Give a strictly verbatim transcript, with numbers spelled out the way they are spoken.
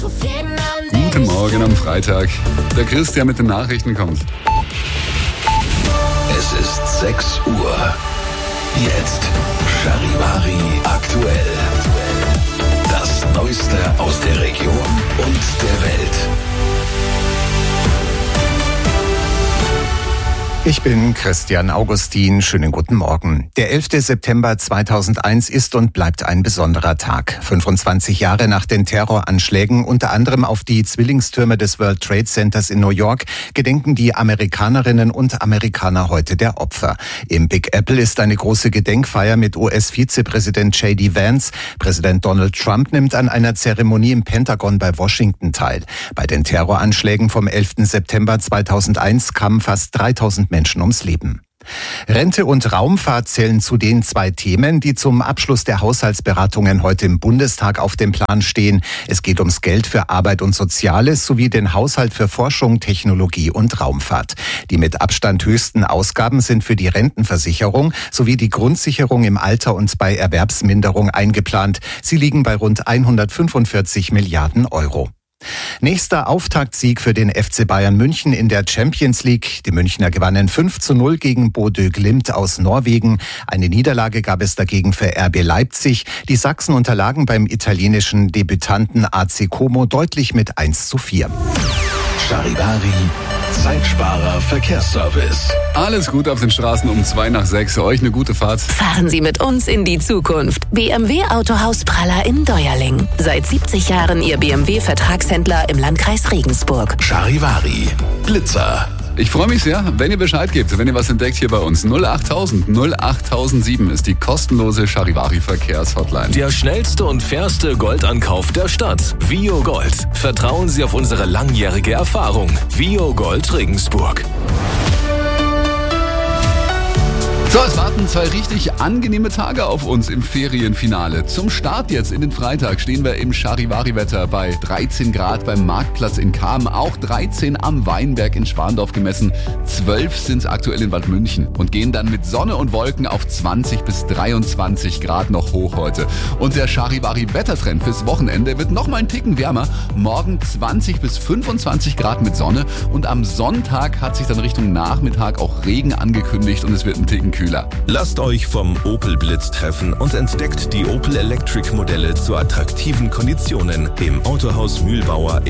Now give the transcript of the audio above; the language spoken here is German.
Guten Morgen am Freitag. Der Christian mit den Nachrichten kommt. Es ist sechs Uhr. Jetzt Charivari aktuell. Das Neueste aus der Region und der Welt. Ich bin Christian Augustin. Schönen guten Morgen. Der elfte September zweitausendeins ist und bleibt ein besonderer Tag. fünfundzwanzig Jahre nach den Terroranschlägen, unter anderem auf die Zwillingstürme des World Trade Centers in New York, gedenken die Amerikanerinnen und Amerikaner heute der Opfer. Im Big Apple ist eine große Gedenkfeier mit U S-Vizepräsident J D Vance. Präsident Donald Trump nimmt an einer Zeremonie im Pentagon bei Washington teil. Bei den Terroranschlägen vom elften September zweitausendeins kamen fast dreitausend Menschen ums Leben. Rente und Raumfahrt zählen zu den zwei Themen, die zum Abschluss der Haushaltsberatungen heute im Bundestag auf dem Plan stehen. Es geht ums Geld für Arbeit und Soziales sowie den Haushalt für Forschung, Technologie und Raumfahrt. Die mit Abstand höchsten Ausgaben sind für die Rentenversicherung sowie die Grundsicherung im Alter und bei Erwerbsminderung eingeplant. Sie liegen bei rund hundertfünfundvierzig Milliarden Euro. Nächster Auftaktsieg für den F C Bayern München in der Champions League. Die Münchner gewannen fünf zu null gegen Bodø Glimt aus Norwegen. Eine Niederlage gab es dagegen für R B Leipzig. Die Sachsen unterlagen beim italienischen Debütanten A C Como deutlich mit eins zu vier. Charivari, Zeitsparer Verkehrsservice. Alles gut auf den Straßen um zwei nach sechs. Euch eine gute Fahrt. Fahren Sie mit uns in die Zukunft. B M W Autohaus Praller in Deuerling. Seit siebzig Jahren Ihr B M W-Vertragshändler im Landkreis Regensburg. Charivari, Blitzer. Ich freue mich sehr, wenn ihr Bescheid gebt, wenn ihr was entdeckt hier bei uns. null achttausend null achttausendsieben ist die kostenlose Charivari-Verkehrshotline. Der schnellste und fairste Goldankauf der Stadt. Vio Gold. Vertrauen Sie auf unsere langjährige Erfahrung. Vio Gold Regensburg. So, es warten zwei richtig angenehme Tage auf uns im Ferienfinale. Zum Start jetzt in den Freitag stehen wir im Charivari-Wetter bei dreizehn Grad beim Marktplatz in Cham, auch dreizehn am Weinberg in Schwandorf gemessen, zwölf sind es aktuell in Waldmünchen und gehen dann mit Sonne und Wolken auf zwanzig bis dreiundzwanzig Grad noch hoch heute. Und der Charivari-Wettertrend fürs Wochenende wird noch mal einen Ticken wärmer, morgen zwanzig bis fünfundzwanzig Grad mit Sonne und am Sonntag hat sich dann Richtung Nachmittag auch Regen angekündigt und es wird ein Ticken kühler. Lasst euch vom Opel Blitz treffen und entdeckt die Opel Electric Modelle zu attraktiven Konditionen im Autohaus Mühlbauer in